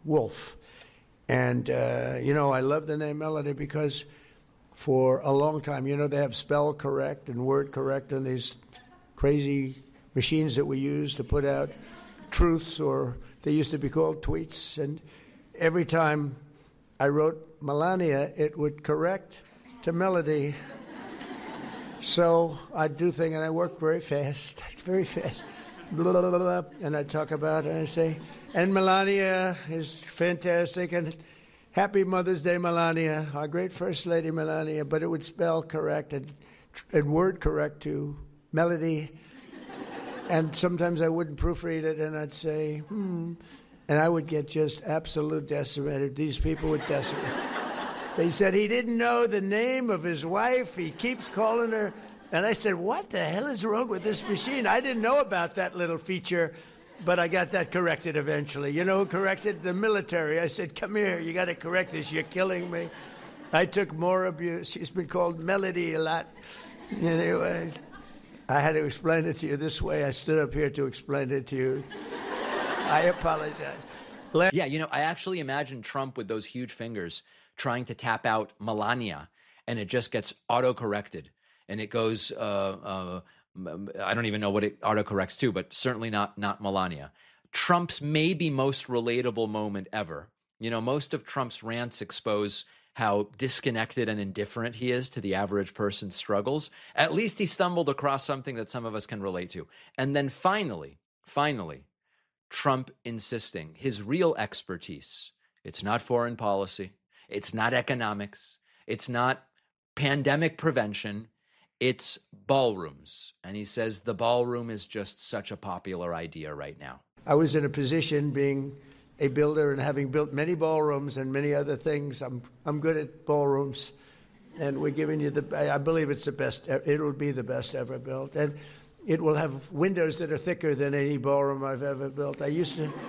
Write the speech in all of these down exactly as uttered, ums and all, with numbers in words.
Wolf. And, uh, you know, I love the name Melody because for a long time, you know, they have spell correct and word correct on these crazy machines that we use to put out truths, or they used to be called tweets. And every time I wrote Melania, it would correct to Melody. So I'd do things, and I work very fast, very fast. Blah, blah, blah, blah, and I talk about it, and I say, and Melania is fantastic, and happy Mother's Day, Melania, our great First Lady, Melania, but it would spell correct and, and word correct to Melody. And sometimes I wouldn't proofread it, and I'd say, hmm, and I would get just absolute decimated. These people would decimate. They said he didn't know the name of his wife. He keeps calling her. And I said, what the hell is wrong with this machine? I didn't know about that little feature, but I got that corrected eventually. You know who corrected? The military. I said, come here, you got to correct this. You're killing me. I took more abuse. She's been called Melody a lot. Anyway, I had to explain it to you this way. I stood up here to explain it to you. I apologize. Let- yeah, you know, I actually imagine Trump with those huge fingers trying to tap out Melania, and it just gets auto-corrected. And it goes, uh, uh, I don't even know what it autocorrects to, but certainly not not Melania. Trump's maybe most relatable moment ever. You know, most of Trump's rants expose how disconnected and indifferent he is to the average person's struggles. At least he stumbled across something that some of us can relate to. And then finally, finally, Trump insisting his real expertise. It's not foreign policy. It's not economics. It's not pandemic prevention. It's ballrooms. And he says the ballroom is just such a popular idea right now. I was in a position being a builder and having built many ballrooms and many other things. I'm I'm good at ballrooms. And we're giving you the, I believe it's the best, it will be the best ever built. And it will have windows that are thicker than any ballroom I've ever built. I used to,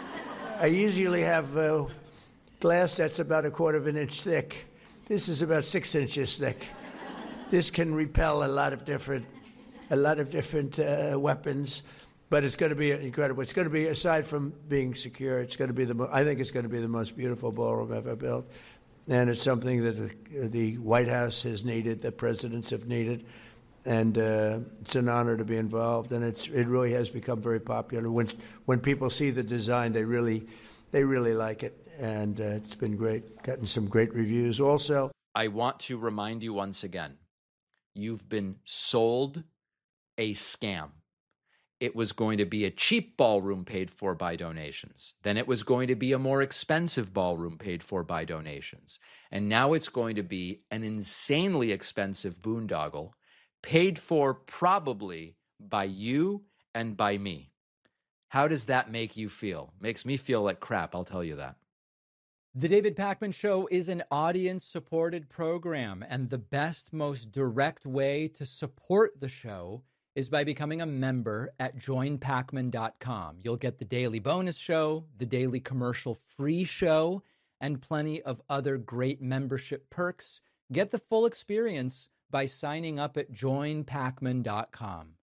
I usually have uh, glass that's about a quarter of an inch thick. This is about six inches thick. This can repel a lot of different, a lot of different uh, weapons, but it's going to be incredible. It's going to be, aside from being secure, it's going to be the. Mo- I think it's going to be the most beautiful ballroom ever built, and it's something that the, the White House has needed, the presidents have needed, and uh, it's an honor to be involved. And it's it really has become very popular. When when people see the design, they really, they really like it, and uh, it's been great. Gotten some great reviews. Also, I want to remind you once again. You've been sold a scam. It was going to be a cheap ballroom paid for by donations. Then it was going to be a more expensive ballroom paid for by donations. And now it's going to be an insanely expensive boondoggle paid for probably by you and by me. How does that make you feel? Makes me feel like crap, I'll tell you that. The David Pakman Show is an audience-supported program, and the best, most direct way to support the show is by becoming a member at join pakman dot com. You'll get the daily bonus show, the daily commercial-free show, and plenty of other great membership perks. Get the full experience by signing up at join pakman dot com.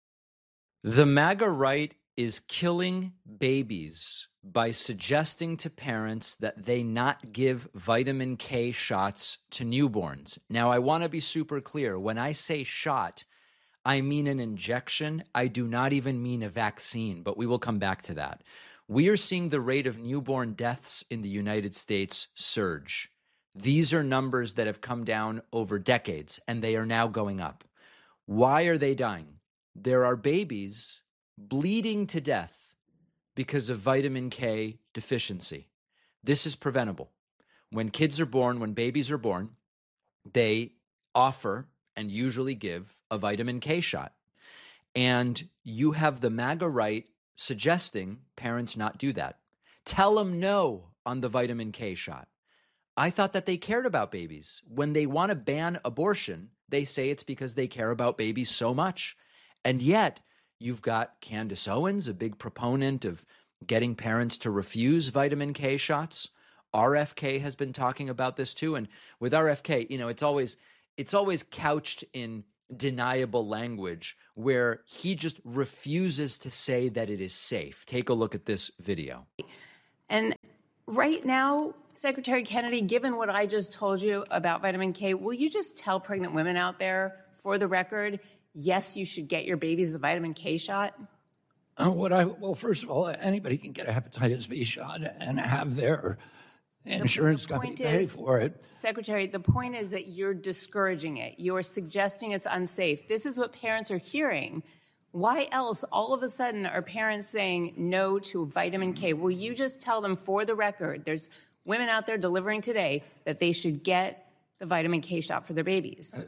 The MAGA right is killing babies by suggesting to parents that they not give vitamin K shots to newborns. Now, I want to be super clear. When I say shot, I mean an injection. I do not even mean a vaccine, but we will come back to that. We are seeing the rate of newborn deaths in the United States surge. These are numbers that have come down over decades, and they are now going up. Why are they dying? There are babies bleeding to death because of vitamin K deficiency. This is preventable. When kids are born, when babies are born, they offer and usually give a vitamin K shot. And you have the MAGA right suggesting parents not do that. Tell them no on the vitamin K shot. I thought that they cared about babies. When they want to ban abortion, they say it's because they care about babies so much. And yet, you've got Candace Owens, a big proponent of getting parents to refuse vitamin K shots. R F K has been talking about this too. And with R F K, you know, it's always it's always couched in deniable language where he just refuses to say that it is safe. Take a look at this video. And Right now, Secretary Kennedy, given what I just told you about vitamin K, will you just tell pregnant women out there, for the record, yes, you should get your babies the vitamin K shot? Uh, what I well, first of all, anybody can get a hepatitis B shot and have their insurance company pay for it. Secretary, the point is that you're discouraging it. You're suggesting it's unsafe. This is what parents are hearing. Why else, all of a sudden, are parents saying no to vitamin K? Will you just tell them, for the record, there's women out there delivering today, that they should get the vitamin K shot for their babies?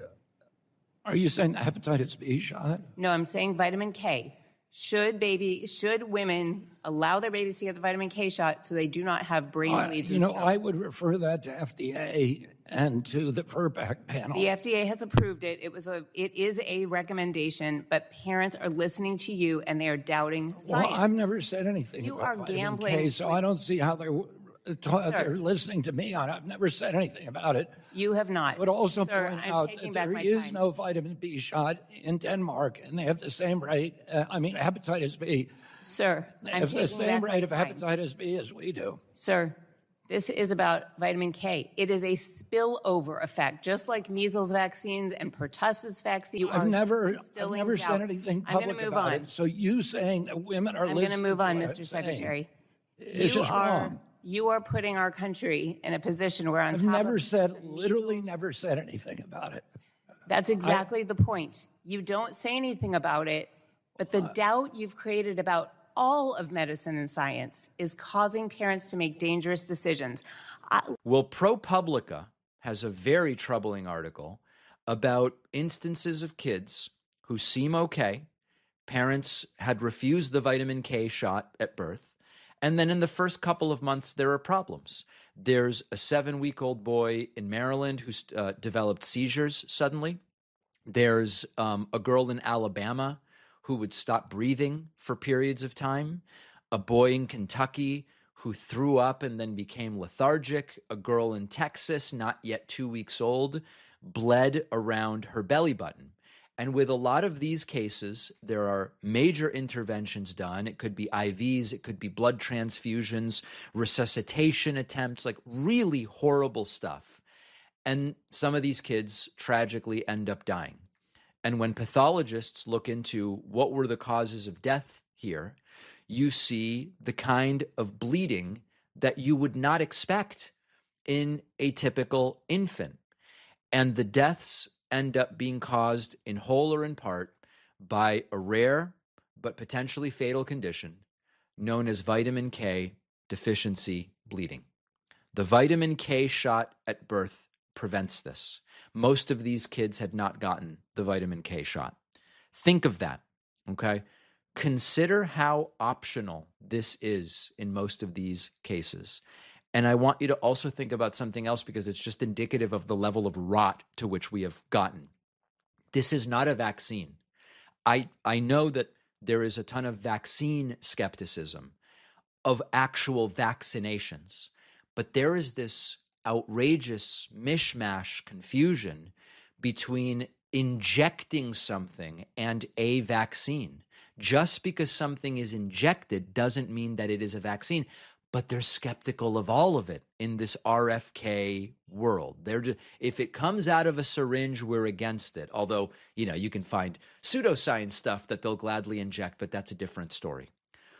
Are you saying the hepatitis B shot? No, I'm saying vitamin K. Should baby, should women allow their babies to get the vitamin K shot so they do not have brain Uh, bleeds? you and know, strokes? I would refer that to F D A and to the Furback panel. The F D A has approved it. It was a, it is a recommendation, but parents are listening to you and they are doubting science. Well, I've never said anything You about are vitamin gambling K, so I don't see how they're, uh, ta- Sir. they're listening to me on it. I've never said anything about it. You have not. I would also Sir, point I'm out taking that back there my is time. no vitamin B shot in Denmark, and they have the same rate, uh, I mean, hepatitis B. Sir, They I'm have taking the same back rate my of time. hepatitis B as we do. Sir, this is about vitamin K. It is a spillover effect, just like measles vaccines and pertussis vaccine. You I've are never, I've instilling never doubt. said anything I'm public going to move about on. it. So you saying that women are I'm going listening to move on, what I'm Mister saying Secretary. is You just are, wrong. you are putting our country in a position where on I've top never of said, literally never said anything about it. That's exactly the point. You don't say anything about it, but the doubt you've created about all of medicine and science is causing parents to make dangerous decisions. I, Well, ProPublica has a very troubling article about instances of kids who seem okay. Parents had refused the vitamin K shot at birth. And then in the first couple of months, there are problems. There's a seven-week-old boy in Maryland who uh, developed seizures suddenly. There's um, a girl in Alabama who would stop breathing for periods of time. A boy in Kentucky who threw up and then became lethargic. A girl in Texas, not yet two weeks old, bled around her belly button. And with a lot of these cases, there are major interventions done. It could be I Vs, it could be blood transfusions, resuscitation attempts, like really horrible stuff. And some of these kids tragically end up dying. And when pathologists look into what were the causes of death here, you see the kind of bleeding that you would not expect in a typical infant. And the deaths end up being caused in whole or in part by a rare but potentially fatal condition known as vitamin K deficiency bleeding. The vitamin K shot at birth prevents this. Most of these kids had not gotten the vitamin K shot. Think of that, okay? Consider how optional this is in most of these cases. And I want you to also think about something else because it's just indicative of the level of rot to which we have gotten. This is not a vaccine. I, I know that there is a ton of vaccine skepticism of actual vaccinations, but there is this outrageous mishmash confusion between injecting something and a vaccine. Just because something is injected doesn't mean that it is a vaccine. But they're skeptical of all of it in this R F K world. They're just, if it comes out of a syringe, we're against it. Although, you know, you can find pseudoscience stuff that they'll gladly inject, but that's a different story.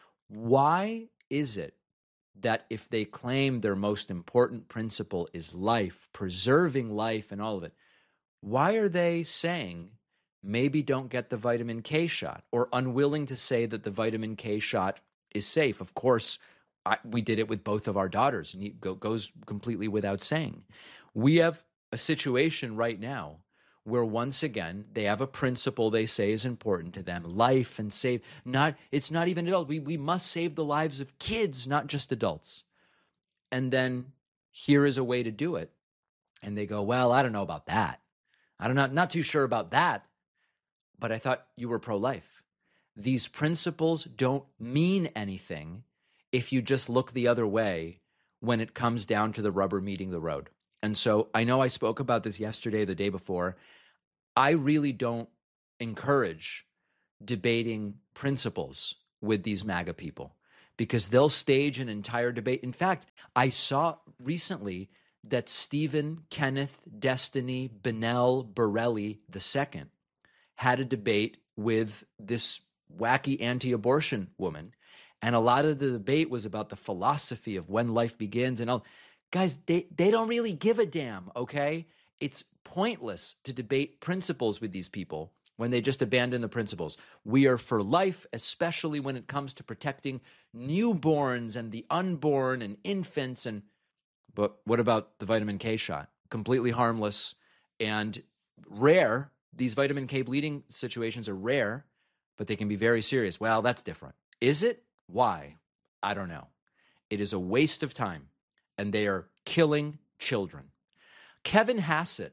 Why is it that if they claim their most important principle is life, preserving life and all of it, why are they saying maybe don't get the vitamin K shot or unwilling to say that the vitamin K shot is safe? Of course, I, we did it with both of our daughters, and it go, goes completely without saying. We have a situation right now where once again they have a principle they say is important to them: life and save. Not it's not even adults. We we must save the lives of kids, not just adults. And then here is a way to do it, and they go, "Well, I don't know about that. I don't know, not too sure about that." But I thought you were pro-life. These principles don't mean anything if you just look the other way when it comes down to the rubber meeting the road. And so I know I spoke about this yesterday, the day before. I really don't encourage debating principles with these MAGA people because they'll stage an entire debate. In fact, I saw recently that Stephen Kenneth Destiny Bennell Borelli the second had a debate with this wacky anti-abortion woman. And a lot of the debate was about the philosophy of when life begins and all. Guys, they, they don't really give a damn, okay? It's pointless to debate principles with these people when they just abandon the principles. We are for life, especially when it comes to protecting newborns and the unborn and infants. And but what about the vitamin K shot? Completely harmless and rare. These vitamin K bleeding situations are rare, but they can be very serious. Well, that's different. Is it? Why? I don't know. It is a waste of time, and they are killing children. Kevin Hassett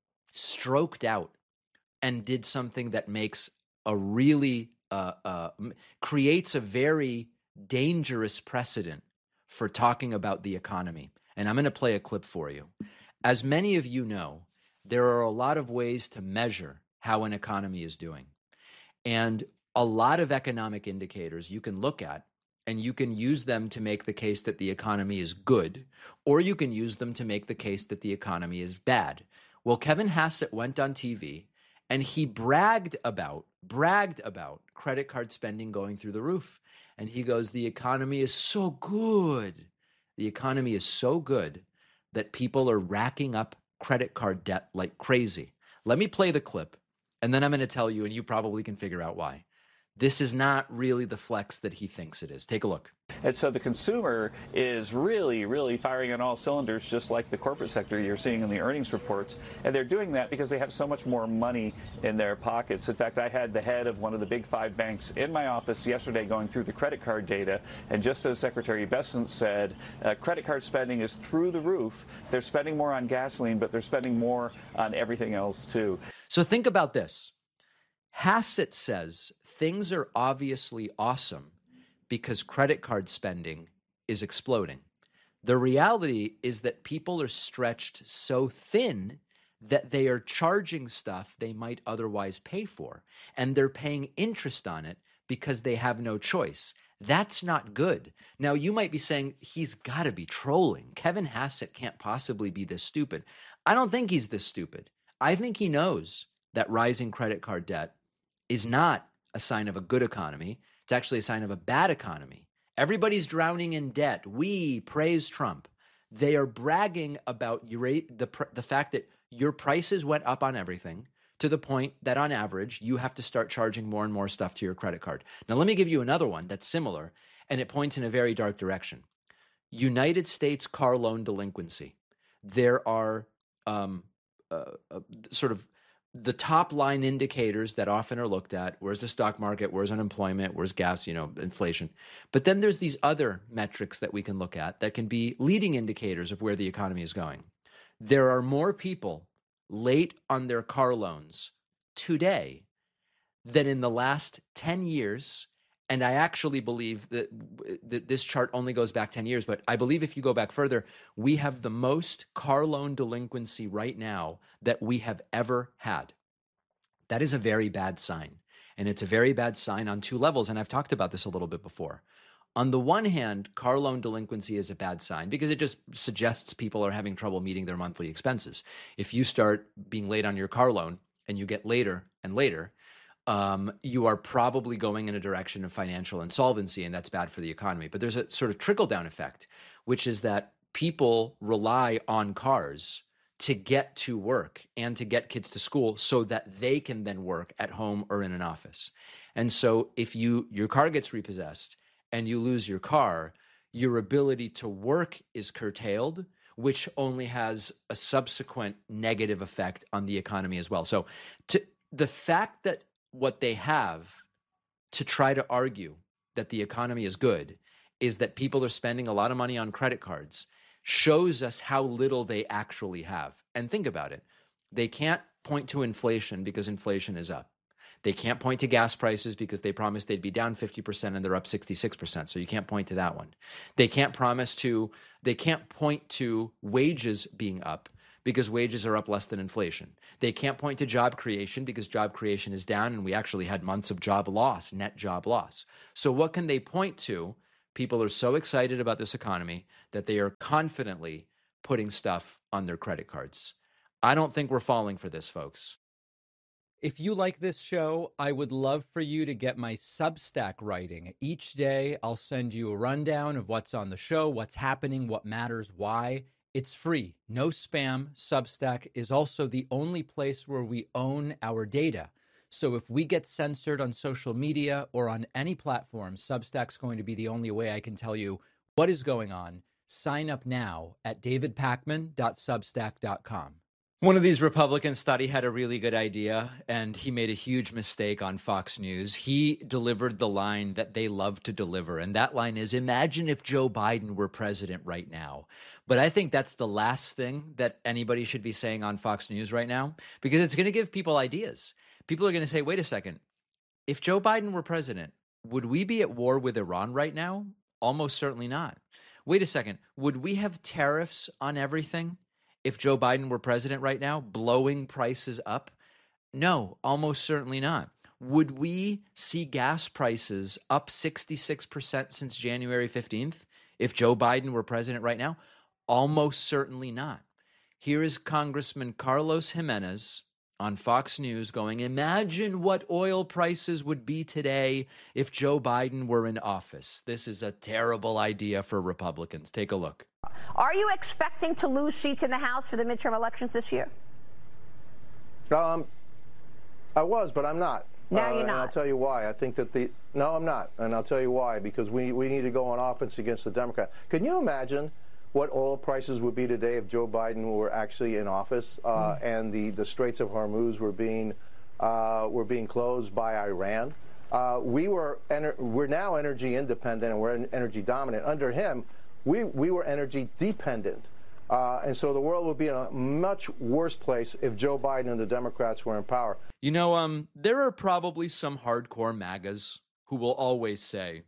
stroked out and did something that makes a really, uh, uh, creates a very dangerous precedent for talking about the economy. And I'm going to play a clip for you. As many of you know, there are a lot of ways to measure how an economy is doing. And a lot of economic indicators you can look at, and you can use them to make the case that the economy is good, or you can use them to make the case that the economy is bad. Well, Kevin Hassett went on T V and he bragged about, bragged about credit card spending going through the roof. And he goes, the economy is so good. The economy is so good that people are racking up credit card debt like crazy. Let me play the clip, and then I'm going to tell you, and you probably can figure out why. This is not really the flex that he thinks it is. Take a look. And so the consumer is really, really firing on all cylinders, just like the corporate sector you're seeing in the earnings reports. And they're doing that because they have so much more money in their pockets. In fact, I had the head of one of the big five banks in my office yesterday going through the credit card data. And just as Secretary Bessent said, uh, credit card spending is through the roof. They're spending more on gasoline, but they're spending more on everything else, too. So think about this. Hassett says things are obviously awesome because credit card spending is exploding. The reality is that people are stretched so thin that they are charging stuff they might otherwise pay for, and they're paying interest on it because they have no choice. That's not good. Now, you might be saying, he's got to be trolling. Kevin Hassett can't possibly be this stupid. I don't think he's this stupid. I think he knows that rising credit card debt is not a sign of a good economy. It's actually a sign of a bad economy. Everybody's drowning in debt. We praise Trump. They are bragging about your, the, the fact that your prices went up on everything to the point that on average, you have to start charging more and more stuff to your credit card. Now, let me give you another one that's similar, and it points in a very dark direction. United States car loan delinquency. There are um, uh, uh, sort of the top line indicators that often are looked at. Where's the stock market? Where's unemployment? Where's gas, you know, inflation? But then there's these other metrics that we can look at that can be leading indicators of where the economy is going. There are more people late on their car loans today than in the last ten years. And I actually believe that, that this chart only goes back ten years, but I believe if you go back further, we have the most car loan delinquency right now that we have ever had. That is a very bad sign. And it's a very bad sign on two levels. And I've talked about this a little bit before. On the one hand, car loan delinquency is a bad sign because it just suggests people are having trouble meeting their monthly expenses. If you start being late on your car loan and you get later and later, Um, you are probably going in a direction of financial insolvency, and that's bad for the economy. But there's a sort of trickle-down effect, which is that people rely on cars to get to work and to get kids to school so that they can then work at home or in an office. And so if you your car gets repossessed and you lose your car, your ability to work is curtailed, which only has a subsequent negative effect on the economy as well. So to, the fact that what they have to try to argue that the economy is good is that people are spending a lot of money on credit cards shows us how little they actually have. And think about it. They can't point to inflation because inflation is up. They can't point to gas prices because they promised they'd be down fifty percent and they're up sixty-six percent. So you can't point to that one. They can't promise to, they can't point to wages being up because wages are up less than inflation. They can't point to job creation because job creation is down and we actually had months of job loss, net job loss. So what can they point to People are so excited about this economy that they are confidently putting stuff on their credit cards. I don't think we're falling for this, folks. If you like this show, I would love for you to get my Substack writing. Each day, I'll send you a rundown of what's on the show, what's happening, what matters, why. It's free, no spam. Substack is also the only place where we own our data. So if we get censored on social media or on any platform, Substack's going to be the only way I can tell you what is going on. Sign up now at david pakman dot substack dot com. One of these Republicans thought he had a really good idea, and he made a huge mistake on Fox News. He delivered the line that they love to deliver, and that line is, imagine if Joe Biden were president right now. But I think that's the last thing that anybody should be saying on Fox News right now, because it's going to give people ideas. People are going to say, wait a second, if Joe Biden were president, would we be at war with Iran right now? Almost certainly not. Wait a second, would we have tariffs on everything if Joe Biden were president right now, blowing prices up? No, almost certainly not. Would we see gas prices up sixty-six percent since January fifteenth if Joe Biden were president right now? Almost certainly not. Here is Congressman Carlos Jimenez on Fox News going, imagine what oil prices would be today if Joe Biden were in office. This is a terrible idea for Republicans. Take a look. Are you expecting to lose seats in the House for the midterm elections this year? Um, I was, but I'm not. Now uh, you're not. And I'll tell you why. I think that the no, I'm not, and I'll tell you why. Because we we need to go on offense against the Democrat. Can you imagine what oil prices would be today if Joe Biden were actually in office uh, mm. and the, the Straits of Hormuz were being uh, were being closed by Iran? Uh, we were ener- we're now energy independent and we're energy dominant. Under him, we we were energy dependent. Uh, and so the world would be in a much worse place if Joe Biden and the Democrats were in power. You know, um, there are probably some hardcore MAGAs who will always say,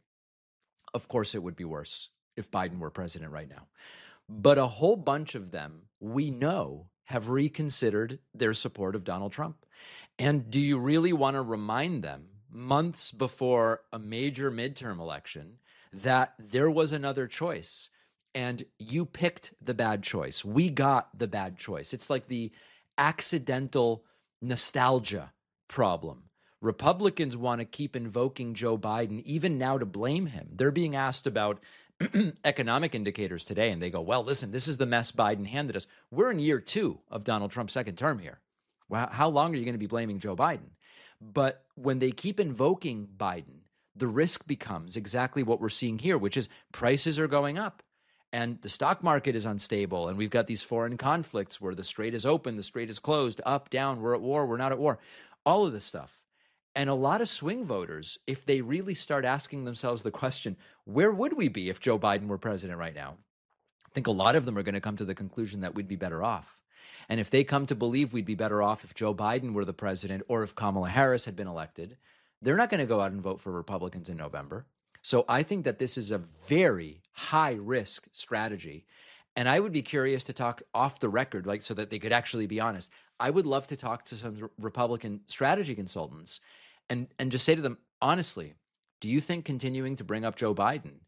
of course it would be worse if Biden were president right now. But a whole bunch of them, we know, have reconsidered their support of Donald Trump. And do you really want to remind them, months before a major midterm election, that there was another choice? And you picked the bad choice. We got the bad choice. It's like the accidental nostalgia problem. Republicans want to keep invoking Joe Biden, even now, to blame him. They're being asked about economic indicators today, and they go, well, listen, this is the mess Biden handed us. We're in year two of Donald Trump's second term here. Well, how long are you going to be blaming Joe Biden? But when they keep invoking Biden, the risk becomes exactly what we're seeing here, which is prices are going up. And the stock market is unstable, and we've got these foreign conflicts where the strait is open, the strait is closed, up, down, we're at war, we're not at war, all of this stuff. And a lot of swing voters, if they really start asking themselves the question, where would we be if Joe Biden were president right now? I think a lot of them are going to come to the conclusion that we'd be better off. And if they come to believe we'd be better off if Joe Biden were the president or if Kamala Harris had been elected, they're not going to go out and vote for Republicans in November. So I think that this is a very high-risk strategy. And I would be curious to talk off the record, like so that they could actually be honest. I would love to talk to some Republican strategy consultants and, and just say to them, honestly, do you think continuing to bring up Joe Biden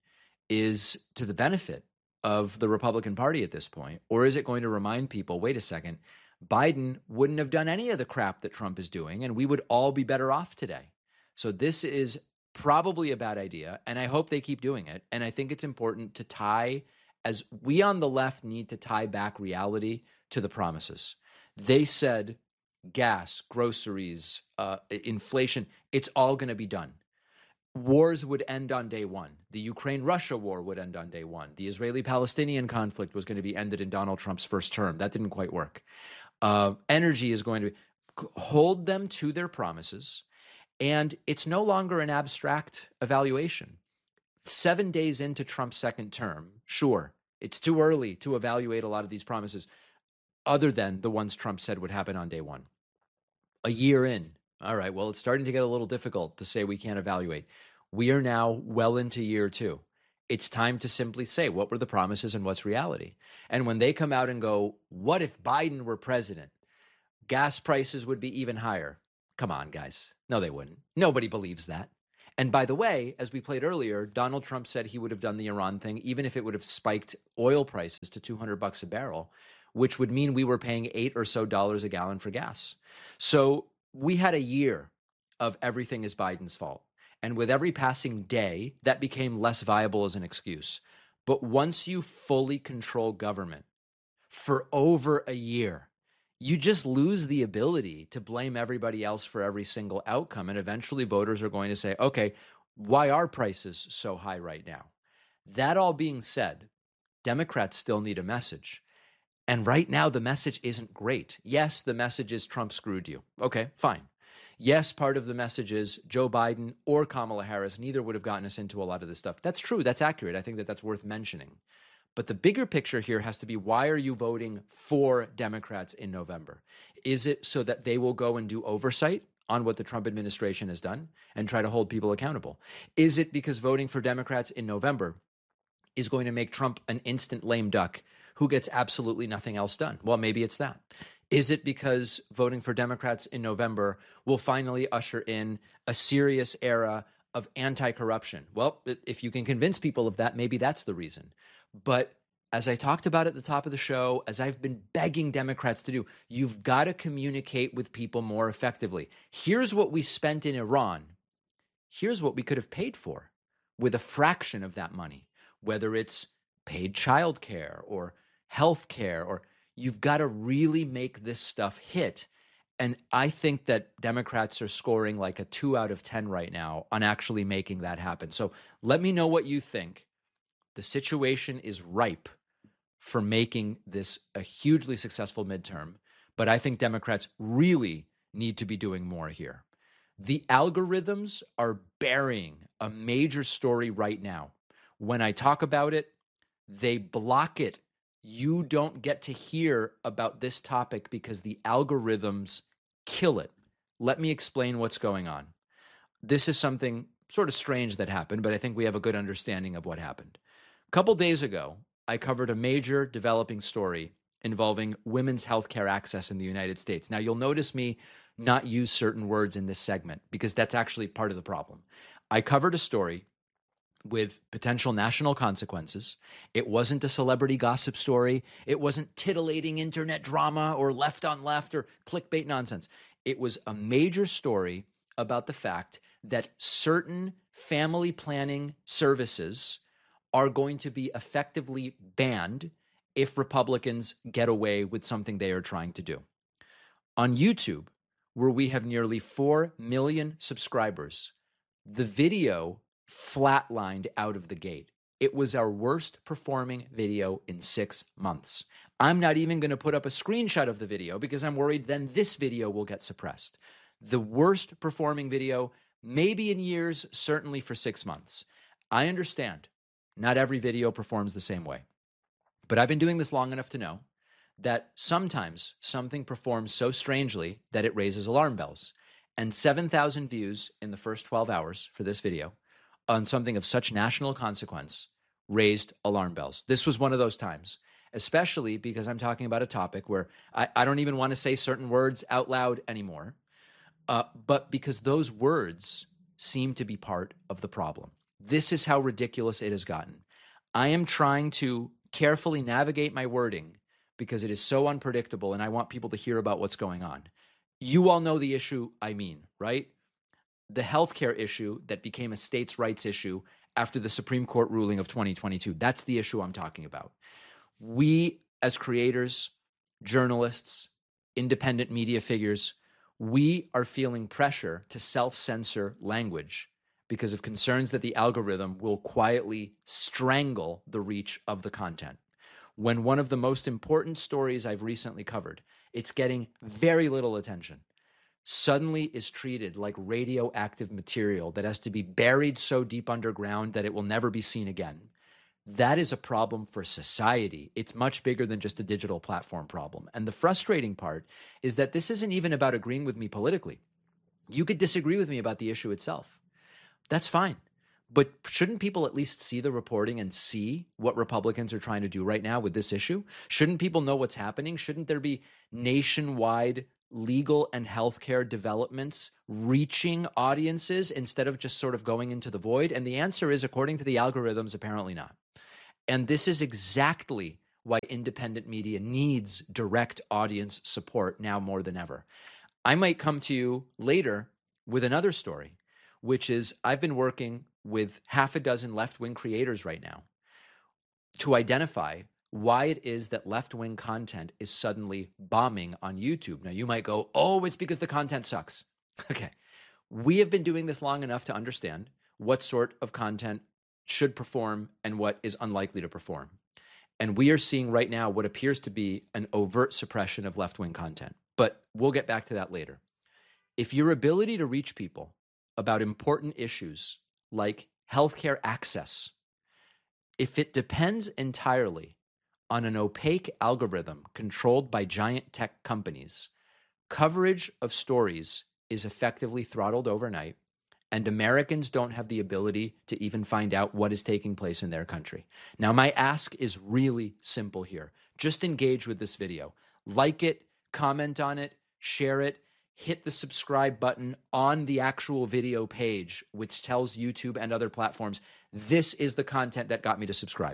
is to the benefit of the Republican Party at this point? Or is it going to remind people, wait a second, Biden wouldn't have done any of the crap that Trump is doing, and we would all be better off today? So this is probably a bad idea, and I hope they keep doing it. And I think it's important to tie, as we on the left need to tie back reality to the promises. They said gas, groceries, uh, inflation, it's all going to be done. Wars would end on day one. The Ukraine-Russia war would end on day one. The Israeli-Palestinian conflict was going to be ended in Donald Trump's first term. That didn't quite work. Uh, energy is going to be, hold them to their promises. And it's no longer an abstract evaluation. Seven days into Trump's second term, sure, it's too early to evaluate a lot of these promises, other than the ones Trump said would happen on day one. A year in, all right, well, it's starting to get a little difficult to say we can't evaluate. We are now well into year two. It's time to simply say what were the promises and what's reality. And when they come out and go, what if Biden were president? Gas prices would be even higher. Come on, guys. No, they wouldn't. Nobody believes that. And by the way, as we played earlier, Donald Trump said he would have done the Iran thing, even if it would have spiked oil prices to two hundred bucks a barrel, which would mean we were paying eight or so dollars a gallon for gas. So we had a year of everything is Biden's fault. And with every passing day, that became less viable as an excuse. But once you fully control government for over a year, you just lose the ability to blame everybody else for every single outcome. And eventually voters are going to say, okay, why are prices so high right now? That all being said, Democrats still need a message. And right now, the message isn't great. Yes, the message is Trump screwed you. Okay, fine. Yes, part of the message is Joe Biden or Kamala Harris, neither would have gotten us into a lot of this stuff. That's true. That's accurate. I think that that's worth mentioning. But the bigger picture here has to be, why are you voting for Democrats in November? Is it so that they will go and do oversight on what the Trump administration has done and try to hold people accountable? Is it because voting for Democrats in November is going to make Trump an instant lame duck who gets absolutely nothing else done? Well, maybe it's that. Is it because voting for Democrats in November will finally usher in a serious era of anti-corruption? Well, if you can convince people of that, maybe that's the reason. But as I talked about at the top of the show, as I've been begging Democrats to do, you've got to communicate with people more effectively. Here's what we spent in Iran. Here's what we could have paid for with a fraction of that money, whether it's paid childcare or health care, or you've got to really make this stuff hit. And I think that Democrats are scoring like a two out of ten right now on actually making that happen. So let me know what you think. The situation is ripe for making this a hugely successful midterm, but I think Democrats really need to be doing more here. The algorithms are burying a major story right now. When I talk about it, they block it. You don't get to hear about this topic because the algorithms kill it. Let me explain what's going on. This is something sort of strange that happened, but I think we have a good understanding of what happened. A couple days ago, I covered a major developing story involving women's healthcare access in the United States. Now, you'll notice me not use certain words in this segment because that's actually part of the problem. I covered a story with potential national consequences. It wasn't a celebrity gossip story. It wasn't titillating internet drama or left on left or clickbait nonsense. It was a major story about the fact that certain family planning services are going to be effectively banned if Republicans get away with something they are trying to do. On YouTube, where we have nearly four million subscribers, the video flatlined out of the gate. It was our worst performing video in six months. I'm not even going to put up a screenshot of the video because I'm worried then this video will get suppressed. The worst performing video, maybe in years, certainly for six months. I understand not every video performs the same way, but I've been doing this long enough to know that sometimes something performs so strangely that it raises alarm bells. And seven thousand views in the first twelve hours for this video on something of such national consequence raised alarm bells. This was one of those times, especially because I'm talking about a topic where I, I don't even want to say certain words out loud anymore, uh, but because those words seem to be part of the problem. This is how ridiculous it has gotten. I am trying to carefully navigate my wording because it is so unpredictable and I want people to hear about what's going on. You all know the issue I mean, right? The healthcare issue that became a states' rights issue after the Supreme Court ruling of twenty twenty-two. That's the issue I'm talking about. We, as creators, journalists, independent media figures, we are feeling pressure to self-censor language because of concerns that the algorithm will quietly strangle the reach of the content. When one of the most important stories I've recently covered, it's getting very little attention, suddenly is treated like radioactive material that has to be buried so deep underground that it will never be seen again. That is a problem for society. It's much bigger than just a digital platform problem. And the frustrating part is that this isn't even about agreeing with me politically. You could disagree with me about the issue itself. That's fine. But shouldn't people at least see the reporting and see what Republicans are trying to do right now with this issue? Shouldn't people know what's happening? Shouldn't there be nationwide legal and healthcare developments reaching audiences instead of just sort of going into the void? And the answer is, according to the algorithms, apparently not. And this is exactly why independent media needs direct audience support now more than ever. I might come to you later with another story, which is I've been working with half a dozen left-wing creators right now to identify why it is that left-wing content is suddenly bombing on YouTube. Now, you might go, oh, it's because the content sucks. Okay. We have been doing this long enough to understand what sort of content should perform and what is unlikely to perform. And we are seeing right now what appears to be an overt suppression of left-wing content. But we'll get back to that later. If your ability to reach people about important issues like healthcare access, if it depends entirely on an opaque algorithm controlled by giant tech companies, coverage of stories is effectively throttled overnight, and Americans don't have the ability to even find out what is taking place in their country. Now, my ask is really simple here. Just engage with this video. Like it, comment on it, share it, hit the subscribe button on the actual video page, which tells YouTube and other platforms, this is the content that got me to subscribe.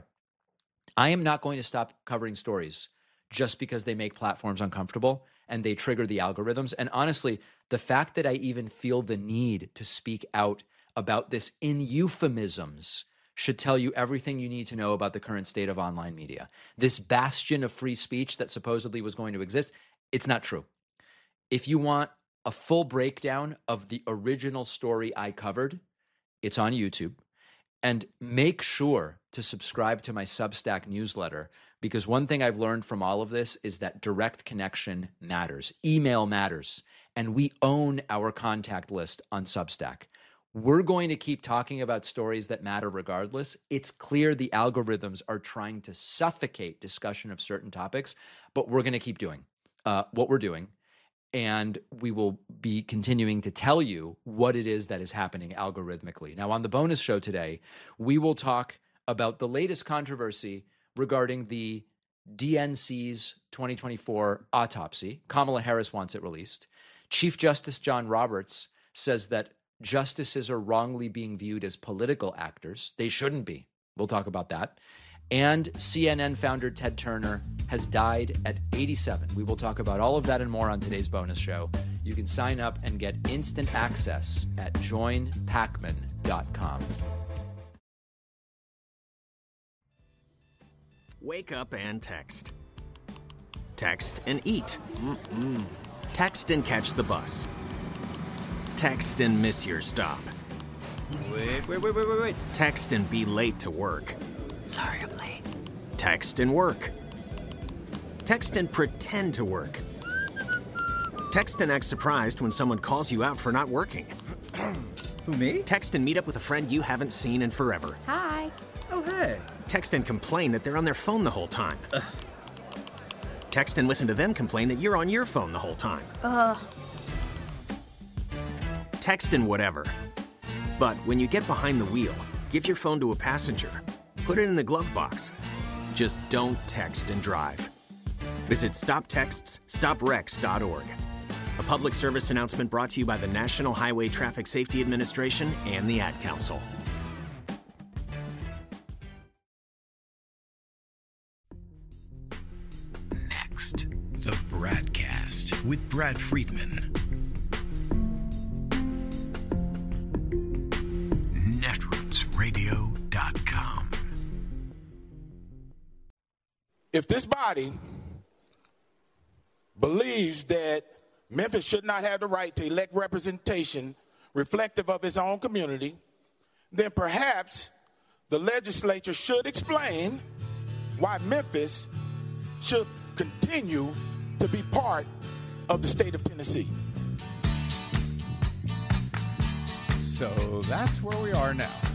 I am not going to stop covering stories just because they make platforms uncomfortable and they trigger the algorithms. And honestly, the fact that I even feel the need to speak out about this in euphemisms should tell you everything you need to know about the current state of online media. This bastion of free speech that supposedly was going to exist, it's not true. If you want a full breakdown of the original story I covered, it's on YouTube. And make sure to subscribe to my Substack newsletter, because one thing I've learned from all of this is that direct connection matters. Email matters. And we own our contact list on Substack. We're going to keep talking about stories that matter regardless. It's clear the algorithms are trying to suffocate discussion of certain topics, but we're going to keep doing uh, what we're doing. And we will be continuing to tell you what it is that is happening algorithmically. Now, on the bonus show today, we will talk about the latest controversy regarding the D N C's twenty twenty-four autopsy. Kamala Harris wants it released. Chief Justice John Roberts says that justices are wrongly being viewed as political actors. They shouldn't be. We'll talk about that. And C N N founder Ted Turner has died at eighty-seven. We will talk about all of that and more on today's bonus show. You can sign up and get instant access at join pacman dot com. Wake up and text. Text and eat. Mm-mm. Text and catch the bus. Text and miss your stop. Wait, wait, wait, wait, wait, wait. Text and be late to work. Sorry, I'm late. Text and work. Text and pretend to work. Text and act surprised when someone calls you out for not working. Who, me? Text and meet up with a friend you haven't seen in forever. Hi. Oh, hey. Text and complain that they're on their phone the whole time. Ugh. Text and listen to them complain that you're on your phone the whole time. Ugh. Text and whatever. But when you get behind the wheel, give your phone to a passenger. Put it in the glove box. Just don't text and drive. Visit stop texts stop wrecks dot org. A public service announcement brought to you by the National Highway Traffic Safety Administration and the Ad Council. Next, the Bradcast with Brad Friedman. netroots radio dot com. If this body believes that Memphis should not have the right to elect representation reflective of its own community, then perhaps the legislature should explain why Memphis should continue to be part of the state of Tennessee. So that's where we are now.